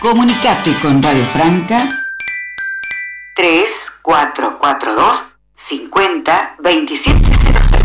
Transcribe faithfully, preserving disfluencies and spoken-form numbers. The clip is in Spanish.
Comunicate con Radio Franca tres cuatro cuatro dos cincuenta veintisiete cero cero.